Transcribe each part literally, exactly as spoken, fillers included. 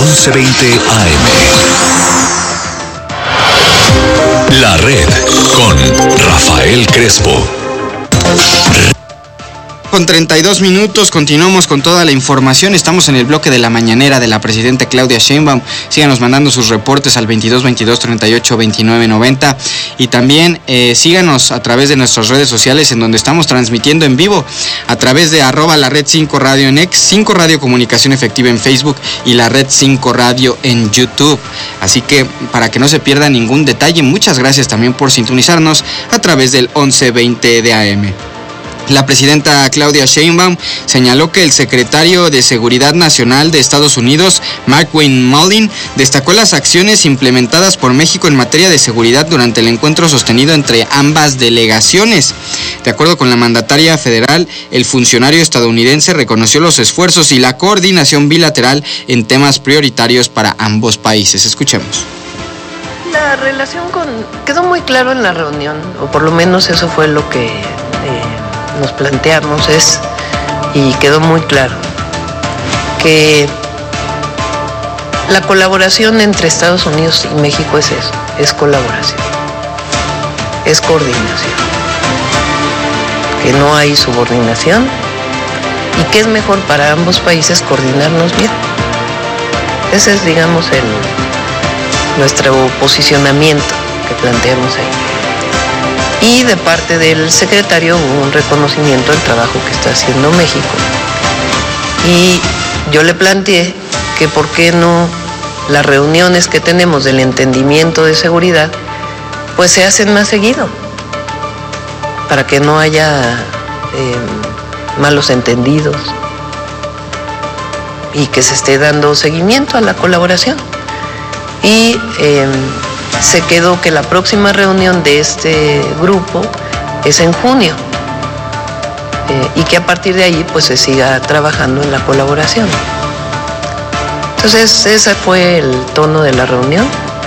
once veinte A M. La Red con Rafael Crespo. Con treinta y dos minutos continuamos con toda la información. Estamos en el bloque de la mañanera de la presidenta Claudia Sheinbaum. Síganos mandando sus reportes al veintidós veintidós treinta y ocho veintinueve noventa y también eh, síganos a través de nuestras redes sociales en donde estamos transmitiendo en vivo a través de arroba la red cinco radio en X, cinco Radio Comunicación Efectiva en Facebook y la red cinco Radio en YouTube. Así que para que no se pierda ningún detalle, muchas gracias también por sintonizarnos a través del once veinte de A M. La presidenta Claudia Sheinbaum señaló que el secretario de Seguridad Nacional de Estados Unidos, Markwayne Mullin, destacó las acciones implementadas por México en materia de seguridad durante el encuentro sostenido entre ambas delegaciones. De acuerdo con la mandataria federal, el funcionario estadounidense reconoció los esfuerzos y la coordinación bilateral en temas prioritarios para ambos países. Escuchemos. La relación con... quedó muy claro en la reunión, o por lo menos eso fue lo que... Eh... nos planteamos es, y quedó muy claro, que la colaboración entre Estados Unidos y México es eso, es colaboración, es coordinación, que no hay subordinación y que es mejor para ambos países coordinarnos bien. Ese es, digamos, el, nuestro posicionamiento que planteamos ahí. Y de parte del secretario hubo un reconocimiento del trabajo que está haciendo México. Y yo le planteé que por qué no las reuniones que tenemos del entendimiento de seguridad, pues se hacen más seguido, para que no haya eh, malos entendidos y que se esté dando seguimiento a la colaboración. Y eh, se quedó que la próxima reunión de este grupo es en junio eh, y que a partir de ahí pues se siga trabajando en la colaboración. Entonces ese fue el tono de la reunión.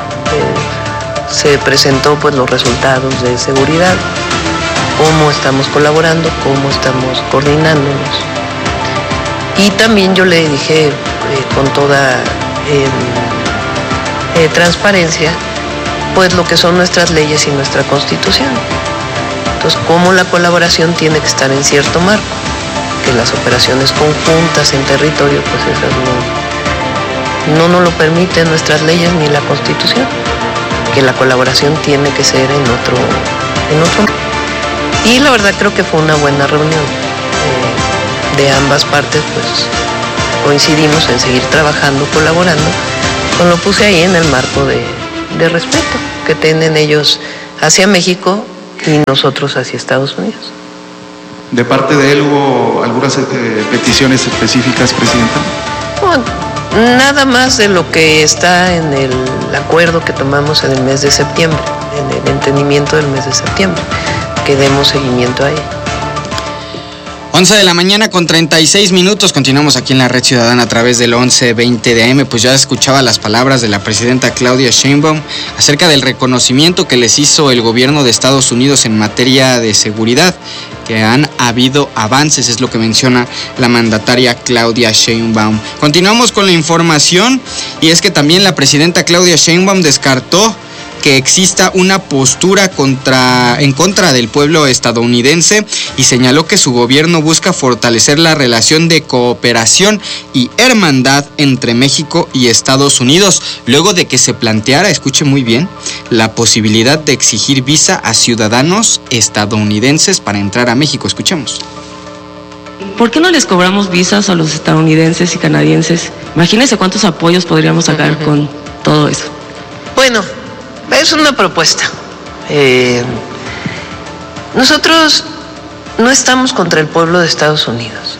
Eh, se presentó pues los resultados de seguridad, cómo estamos colaborando, cómo estamos coordinándonos. Y también yo le dije eh, con toda eh, eh, transparencia pues lo que son nuestras leyes y nuestra Constitución. Entonces, cómo la colaboración tiene que estar en cierto marco, que las operaciones conjuntas en territorio, pues esas no, no nos lo permiten nuestras leyes ni la Constitución, que la colaboración tiene que ser en otro, en otro. Y la verdad creo que fue una buena reunión. Eh, de ambas partes, pues coincidimos en seguir trabajando, colaborando, pues lo puse ahí en el marco de de respeto que tienen ellos hacia México y nosotros hacia Estados Unidos. ¿De parte de él hubo algunas eh, peticiones específicas, Presidenta? Bueno, nada más de lo que está en el acuerdo que tomamos en el mes de septiembre, en el entendimiento del mes de septiembre, que demos seguimiento a él. once de la mañana con treinta y seis minutos, continuamos aquí en la Red Ciudadana a través del once veinte de A M. Pues ya escuchaba las palabras de la presidenta Claudia Sheinbaum acerca del reconocimiento que les hizo el gobierno de Estados Unidos en materia de seguridad, que han habido avances, es lo que menciona la mandataria Claudia Sheinbaum. Continuamos con la información, y es que también la presidenta Claudia Sheinbaum descartó que exista una postura contra, en contra del pueblo estadounidense, y señaló que su gobierno busca fortalecer la relación de cooperación y hermandad entre México y Estados Unidos, luego de que se planteara, escuche muy bien, la posibilidad de exigir visa a ciudadanos estadounidenses para entrar a México. Escuchemos. ¿Por qué no les cobramos visas a los estadounidenses y canadienses? Imagínense cuántos apoyos podríamos sacar uh-huh. con todo eso. Bueno, es una propuesta. Eh, nosotros no estamos contra el pueblo de Estados Unidos.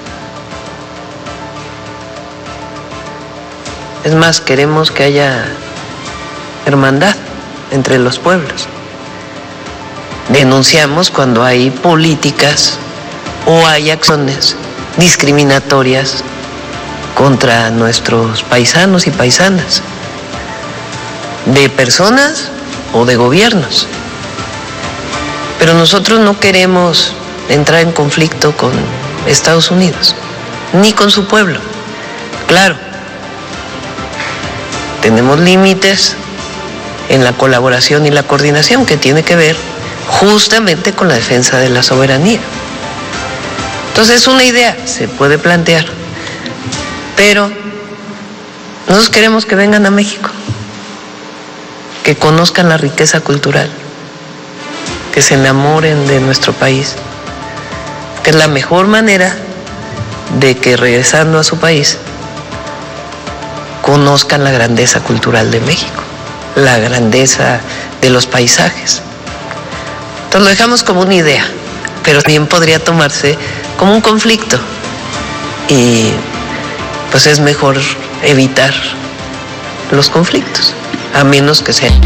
Es más, queremos que haya hermandad entre los pueblos. Denunciamos cuando hay políticas o hay acciones discriminatorias contra nuestros paisanos y paisanas, de personas o de gobiernos. Pero nosotros no queremos entrar en conflicto con Estados Unidos, ni con su pueblo. Claro, tenemos límites en la colaboración y la coordinación que tiene que ver justamente con la defensa de la soberanía. Entonces es una idea, se puede plantear, pero nosotros queremos que vengan a México, que conozcan la riqueza cultural, que se enamoren de nuestro país, que es la mejor manera de que regresando a su país conozcan la grandeza cultural de México, la grandeza de los paisajes. Entonces lo dejamos como una idea, pero también podría tomarse como un conflicto y pues es mejor evitar los conflictos, a menos que sea.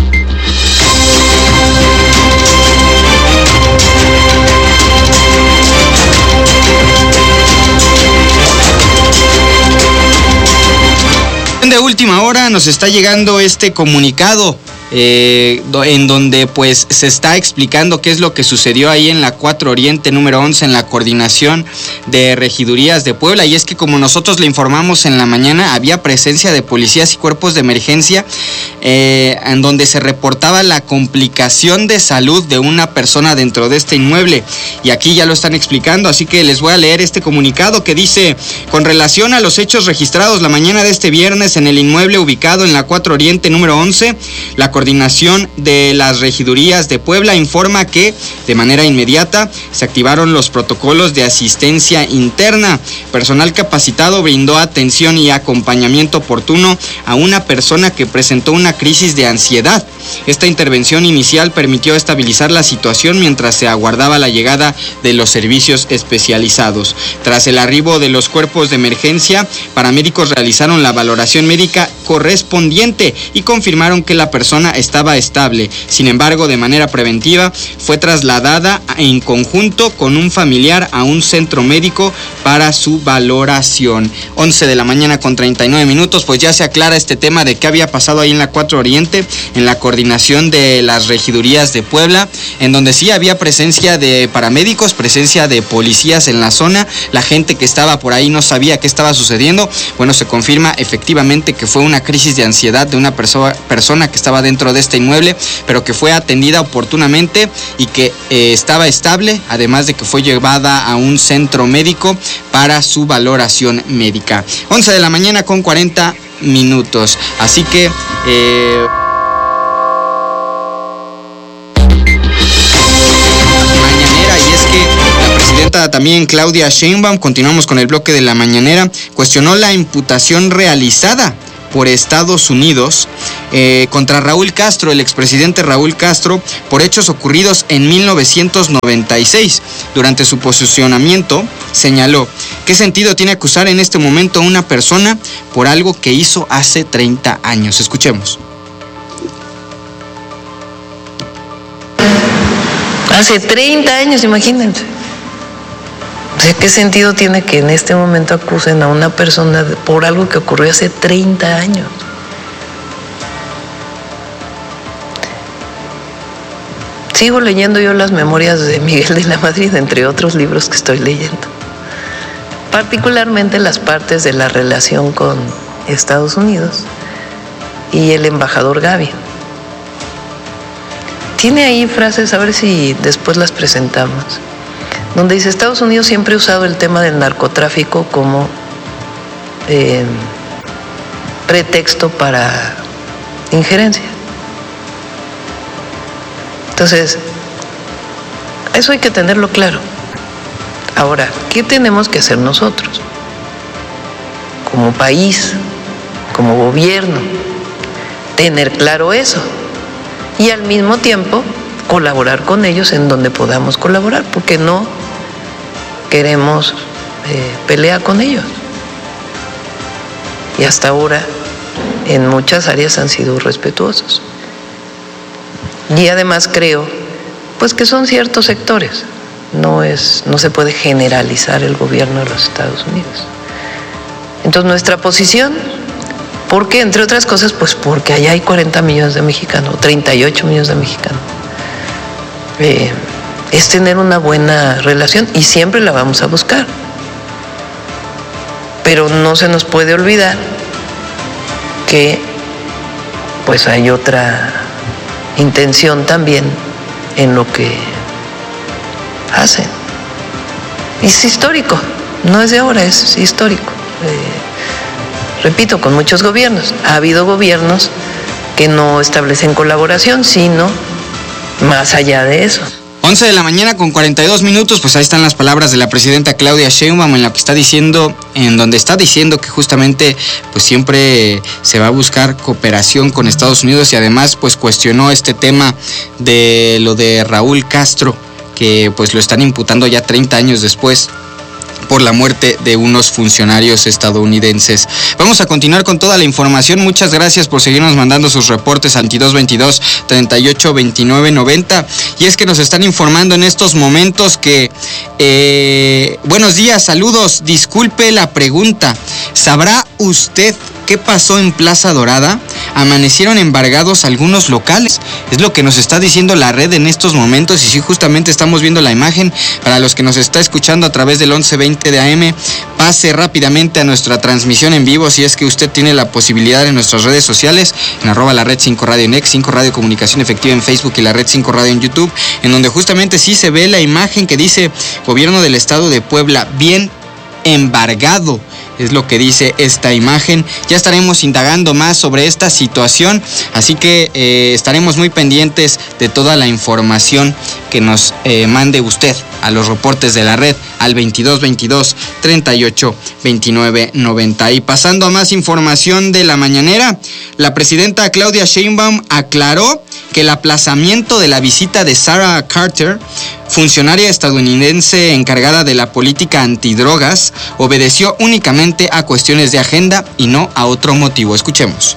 De última hora nos está llegando este comunicado eh, en donde pues se está explicando qué es lo que sucedió ahí en la cuatro Oriente número once en la coordinación de regidurías de Puebla, y es que como nosotros le informamos en la mañana, había presencia de policías y cuerpos de emergencia eh, en donde se reportaba la complicación de salud de una persona dentro de este inmueble, y aquí ya lo están explicando, así que les voy a leer este comunicado que dice: con relación a los hechos registrados la mañana de este viernes en el inmueble ubicado en la cuatro Oriente número once, la coordinación de las regidurías de Puebla informa que de manera inmediata se activaron los protocolos de asistencia interna. Personal capacitado brindó atención y acompañamiento oportuno a una persona que presentó una crisis de ansiedad. Esta intervención inicial permitió estabilizar la situación mientras se aguardaba la llegada de los servicios especializados. Tras el arribo de los cuerpos de emergencia, paramédicos realizaron la valoración médica correspondiente y confirmaron que la persona estaba estable. Sin embargo, de manera preventiva, fue trasladada en conjunto con un familiar a un centro médico para su valoración. once de la mañana con treinta y nueve minutos, pues ya se aclara este tema de qué había pasado ahí en la cuatro Oriente, en la coordinación de las regidurías de Puebla, en donde sí había presencia de paramédicos, presencia de policías en la zona. La gente que estaba por ahí no sabía qué estaba sucediendo. Bueno, se confirma efectivamente que fue una crisis de ansiedad de una perso- persona que estaba dentro de este inmueble, pero que fue atendida oportunamente y que eh, estaba estable, además de que fue llevada a un centro médico para su valoración médica. once de la mañana con cuarenta minutos, así que eh, mañanera, y es que la presidenta también Claudia Sheinbaum, continuamos con el bloque de la mañanera, cuestionó la imputación realizada por Estados Unidos eh, contra Raúl Castro, el expresidente Raúl Castro, por hechos ocurridos en mil novecientos noventa y seis. Durante su posicionamiento señaló: ¿qué sentido tiene acusar en este momento a una persona por algo que hizo hace treinta años? Escuchemos. Hace treinta años, imagínense. O sea, ¿qué sentido tiene que en este momento acusen a una persona por algo que ocurrió hace treinta años? Sigo leyendo yo las memorias de Miguel de la Madrid, entre otros libros que estoy leyendo. Particularmente las partes de la relación con Estados Unidos y el embajador Gavi. Tiene ahí frases, a ver si después las presentamos, donde dice: Estados Unidos siempre ha usado el tema del narcotráfico como eh, pretexto para injerencia. Entonces, eso hay que tenerlo claro. Ahora, ¿qué tenemos que hacer nosotros? Como país, como gobierno, tener claro eso y al mismo tiempo colaborar con ellos en donde podamos colaborar, porque no queremos eh, pelear con ellos. Y hasta ahora en muchas áreas han sido respetuosos. Y además creo pues que son ciertos sectores, no es, no se puede generalizar el gobierno de los Estados Unidos. Entonces nuestra posición, ¿por qué? Entre otras cosas, pues porque allá hay cuarenta millones de mexicanos, treinta y ocho millones de mexicanos. Eh, es tener una buena relación y siempre la vamos a buscar. Pero no se nos puede olvidar que pues hay otra intención también en lo que hacen. Es histórico, no es de ahora, es histórico. Eh, repito, con muchos gobiernos. Ha habido gobiernos que no establecen colaboración, sino más allá de eso. once de la mañana con cuarenta y dos minutos, pues ahí están las palabras de la presidenta Claudia Sheinbaum en la que está diciendo, en donde está diciendo que justamente pues siempre se va a buscar cooperación con Estados Unidos y además pues cuestionó este tema de lo de Raúl Castro, que pues lo están imputando ya treinta años después por la muerte de unos funcionarios estadounidenses. Vamos a continuar con toda la información. Muchas gracias por seguirnos mandando sus reportes al veintidós veintidós treinta y ocho veintinueve noventa. Y es que nos están informando en estos momentos que eh, buenos días, saludos, disculpe la pregunta. ¿Sabrá usted qué pasó en Plaza Dorada? Amanecieron embargados algunos locales. Es lo que nos está diciendo la red en estos momentos. Y sí, justamente estamos viendo la imagen. Para los que nos está escuchando a través del once veinte de A M, pase rápidamente a nuestra transmisión en vivo si es que usted tiene la posibilidad en nuestras redes sociales, en arroba la red cinco radio en X, cinco Radio Comunicación Efectiva en Facebook y la red cinco Radio en YouTube, en donde justamente sí se ve la imagen que dice Gobierno del Estado de Puebla, bien embargado. Es lo que dice esta imagen. Ya estaremos indagando más sobre esta situación, así que eh, estaremos muy pendientes de toda la información que nos eh, mande usted a los reportes de la red al veintidós veintidós treinta y ocho veintinueve noventa. Y pasando a más información de la mañanera, la presidenta Claudia Sheinbaum aclaró que el aplazamiento de la visita de Sarah Carter, funcionaria estadounidense encargada de la política antidrogas, obedeció únicamente a cuestiones de agenda y no a otro motivo. Escuchemos.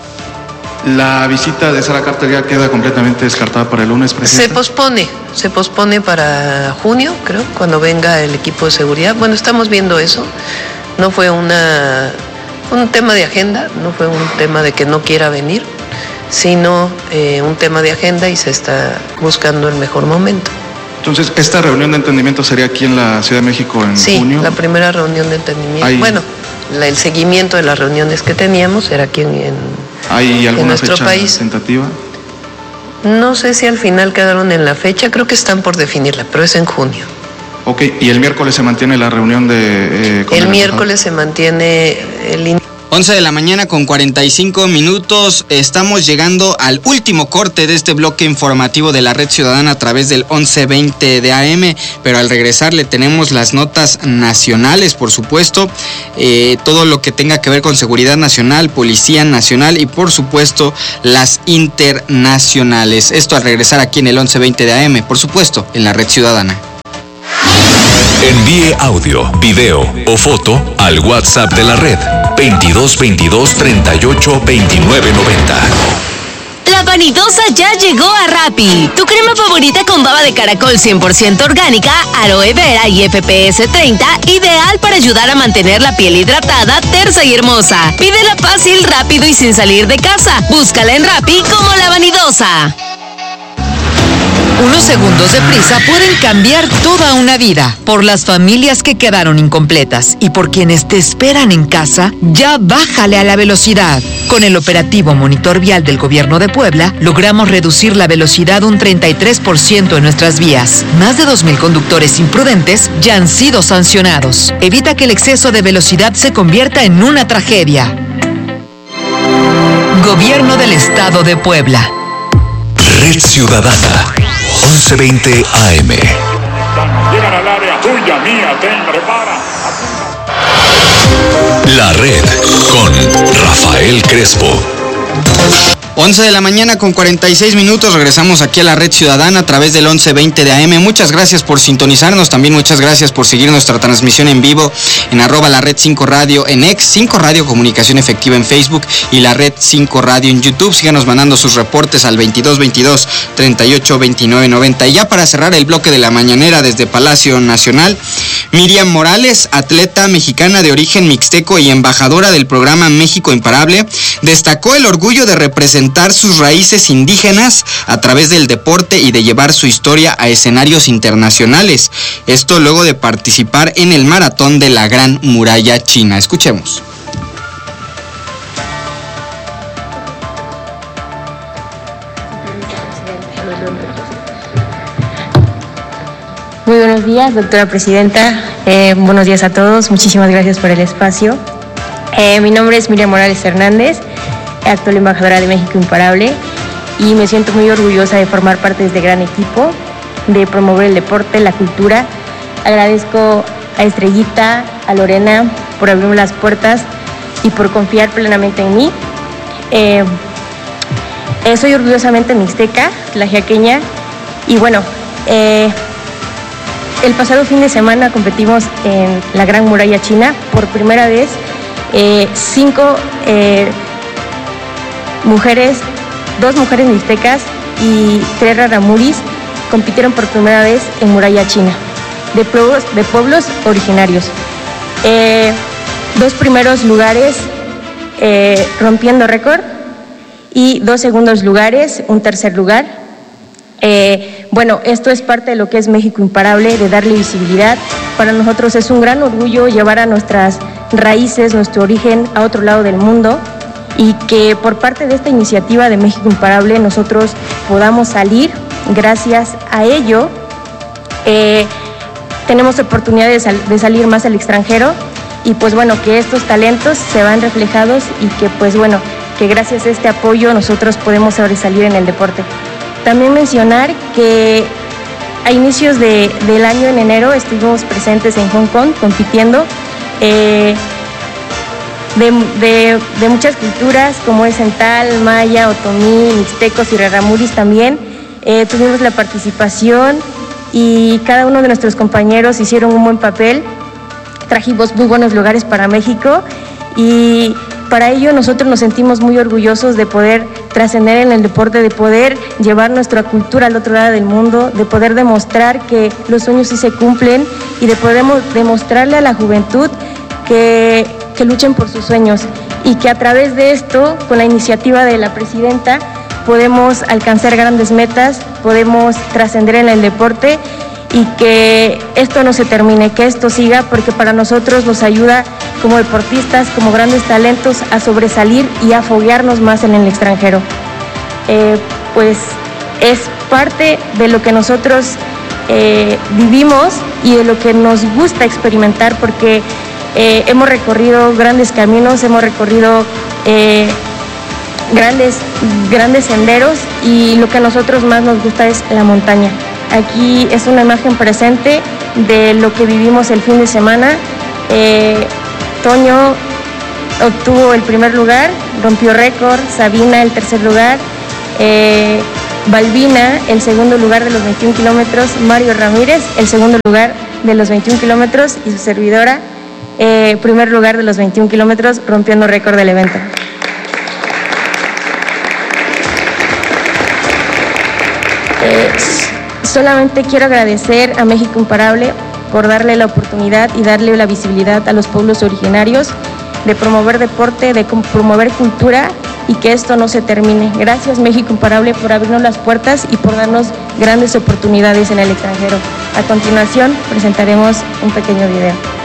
La visita de Sarah Carter ya queda completamente descartada para el lunes, presidente. Se pospone, se pospone para junio, creo, cuando venga el equipo de seguridad. Bueno, estamos viendo eso. No fue una un tema de agenda, no fue un tema de que no quiera venir, sino eh, un tema de agenda y se está buscando el mejor momento. Entonces, ¿esta reunión de entendimiento sería aquí en la Ciudad de México en sí, junio? Sí, la primera reunión de entendimiento. Hay... Bueno, la, el seguimiento de las reuniones que teníamos era aquí en, en, ¿Hay alguna en nuestro fecha país. tentativa? No sé si al final quedaron en la fecha, creo que están por definirla, pero es en junio. Ok, ¿y el miércoles se mantiene la reunión de... Eh, el miércoles se mantiene el... once de la mañana con cuarenta y cinco minutos, estamos llegando al último corte de este bloque informativo de la Red Ciudadana a través del once veinte de A M, pero al regresar le tenemos las notas nacionales, por supuesto, eh, todo lo que tenga que ver con seguridad nacional, policía nacional y por supuesto las internacionales. Esto al regresar aquí en el once veinte de A M, por supuesto, en la Red Ciudadana. Envíe audio, video o foto al WhatsApp de la red veintidós veintidós treinta y ocho veintinueve noventa. La Vanidosa ya llegó a Rappi. Tu crema favorita con baba de caracol cien por ciento orgánica, aloe vera y F P S treinta, ideal para ayudar a mantener la piel hidratada, tersa y hermosa. Pídela fácil, rápido y sin salir de casa. Búscala en Rappi como La Vanidosa. Unos segundos de prisa pueden cambiar toda una vida. Por las familias que quedaron incompletas y por quienes te esperan en casa, ya bájale a la velocidad. Con el operativo Monitor Vial del Gobierno de Puebla, logramos reducir la velocidad un treinta y tres por ciento en nuestras vías. Más de dos mil conductores imprudentes ya han sido sancionados. Evita que el exceso de velocidad se convierta en una tragedia. Gobierno del Estado de Puebla. Red Ciudadana, once veinte A M. Llegan al área tuya, mía, ten, prepara. La Red con Rafael Crespo. once de la mañana con cuarenta y seis minutos, regresamos aquí a la Red Ciudadana a través del once veinte de A M. Muchas gracias por sintonizarnos, también muchas gracias por seguir nuestra transmisión en vivo en arroba la red cinco radio en X, cinco Radio Comunicación Efectiva en Facebook y la red cinco Radio en YouTube. Síganos mandando sus reportes al veintidós veintidós treinta y ocho veintinueve noventa. Y ya para cerrar el bloque de la mañanera desde Palacio Nacional, Miriam Morales, atleta mexicana de origen mixteco y embajadora del programa México Imparable, destacó el orgullo de representar sus raíces indígenas a través del deporte y de llevar su historia a escenarios internacionales. Esto luego de participar en el maratón de la Gran Muralla China. Escuchemos. Muy buenos días, doctora presidenta. Eh, buenos días a todos. Muchísimas gracias por el espacio. Eh, mi nombre es Miriam Morales Hernández, actual embajadora de México Imparable, y me siento muy orgullosa de formar parte de este gran equipo, de promover el deporte, la cultura. Agradezco a Estrellita, a Lorena por abrirme las puertas y por confiar plenamente en mí. Eh, eh, soy orgullosamente mixteca, tlaxiaqueña, y bueno, eh, el pasado fin de semana competimos en la Gran Muralla China. Por primera vez, eh, cinco eh, mujeres, dos mujeres mixtecas y tres raramuris compitieron por primera vez en Muralla China, de pueblos, de pueblos originarios. Eh, dos primeros lugares eh, rompiendo récord y dos segundos lugares, un tercer lugar. Eh, bueno, esto es parte de lo que es México Imparable, de darle visibilidad. Para nosotros es un gran orgullo llevar a nuestras raíces, nuestro origen a otro lado del mundo, y que por parte de esta iniciativa de México Imparable nosotros podamos salir. Gracias a ello eh, tenemos oportunidad de, sal- de salir más al extranjero, y pues bueno, que estos talentos se van reflejados y que pues bueno, que gracias a este apoyo nosotros podemos sobresalir en el deporte. También mencionar que a inicios de, del año, en enero, estuvimos presentes en Hong Kong compitiendo eh, de, de, de muchas culturas, como es Cental, Maya, Otomí, Mixtecos y Raramuris también. Eh, tuvimos la participación y cada uno de nuestros compañeros hicieron un buen papel. Trajimos muy buenos lugares para México, y para ello nosotros nos sentimos muy orgullosos de poder trascender en el deporte, de poder llevar nuestra cultura al otro lado del mundo, de poder demostrar que los sueños sí se cumplen, y de poder demostrarle a la juventud que, que luchen por sus sueños, y que a través de esto, con la iniciativa de la presidenta, podemos alcanzar grandes metas, podemos trascender en el deporte, y que esto no se termine, que esto siga, porque para nosotros nos ayuda como deportistas, como grandes talentos, a sobresalir y a foguearnos más en el extranjero. Eh, pues es parte de lo que nosotros eh, vivimos y de lo que nos gusta experimentar, porque eh, hemos recorrido grandes caminos, hemos recorrido eh, grandes, grandes senderos, y lo que a nosotros más nos gusta es la montaña. Aquí es una imagen presente de lo que vivimos el fin de semana. Eh, Toño obtuvo el primer lugar, rompió récord, Sabina el tercer lugar, eh, Balbina el segundo lugar de los veintiún kilómetros, Mario Ramírez el segundo lugar de los veintiún kilómetros, y su servidora eh, primer lugar de los veintiún kilómetros, rompiendo récord del evento. Eh, Solamente quiero agradecer a México Imparable por darle la oportunidad y darle la visibilidad a los pueblos originarios, de promover deporte, de promover cultura, y que esto no se termine. Gracias, México Imparable, por abrirnos las puertas y por darnos grandes oportunidades en el extranjero. A continuación presentaremos un pequeño video.